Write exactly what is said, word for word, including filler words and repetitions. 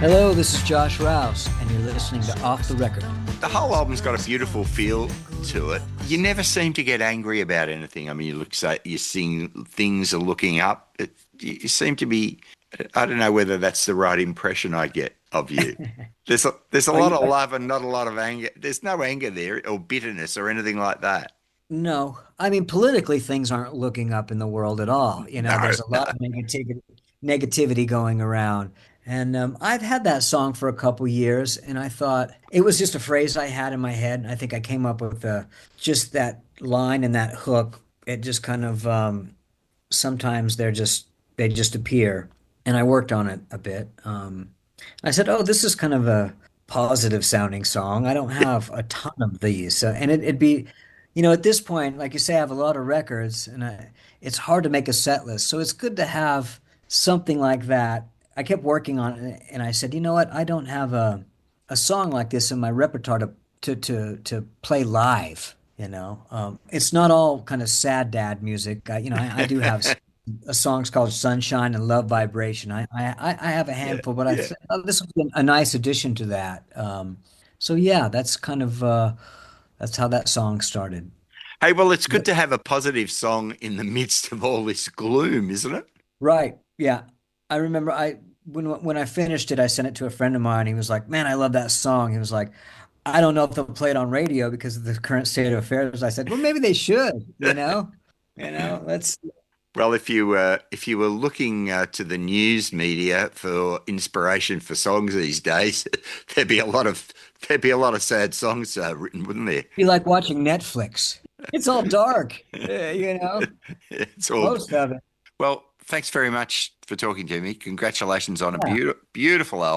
Hello, this is Josh Rouse, and you're listening to Off the Record. The whole album's got a beautiful feel to it. You never seem to get angry about anything. I mean, you look, so you sing things are looking up. It, you seem to be. I don't know whether that's the right impression I get of you. There's a, there's a Are lot you, of are- love and not a lot of anger. There's no anger there or bitterness or anything like that. no, I mean, politically, things aren't looking up in the world at all. You know, No, there's a lot of negativity, negativity going around. And um, I've had that song for a couple years, and I thought it was just a phrase I had in my head. And I think I came up with uh, just that line and that hook. It just kind of um, sometimes they're just they just appear, and I worked on it a bit. Um, I said, "Oh, this is kind of a positive sounding song. I don't have a ton of these, uh, and it, it'd be, you know, at this point, like you say, I have a lot of records, and I, it's hard to make a set list. So it's good to have something like that. I kept working on it, and I said, you know what? I don't have a a song like this in my repertoire to to to to play live. You know, um, it's not all kind of sad dad music. I, you know, I, I do have a songs called Sunshine and Love Vibration. I I, I have a yeah, handful, but I yeah. th oh, this would be a nice addition to that. Um, so yeah, that's kind of uh, that's how that song started. Hey, well, it's good But to have a positive song in the midst of all this gloom, isn't it? right, yeah, I remember I when when I finished it, I sent it to a friend of mine. He was like, "Man, I love that song." He was like, "I don't know if they'll play it on radio because of the current state of affairs." I said, "Well, maybe they should. You know, you know, let's." Well, if you uh, if you were looking uh, to the news media for inspiration for songs these days, there'd be a lot of there'd be a lot of sad songs uh, written, wouldn't there? Be like watching Netflix. It's all dark, uh, you know, It's all most of it. well. Thanks very much for talking to me. Congratulations on a Yeah. beautiful beautiful album.